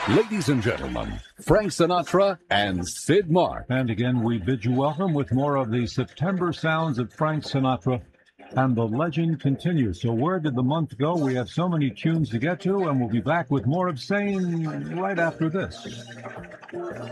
Ladies and gentlemen, Frank Sinatra and Sid Mark. And again, we bid you welcome with more of the September sounds of Frank Sinatra. And the legend continues. So where did the month go? We have so many tunes to get to, and we'll be back with more of Sane right after this.